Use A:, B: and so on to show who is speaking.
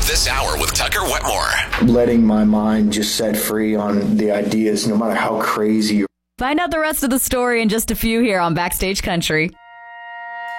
A: This hour with Tucker Wetmore.
B: Letting my mind just set free on the ideas, no matter how crazy.
C: Find out the rest of the story in just a few here on Backstage Country.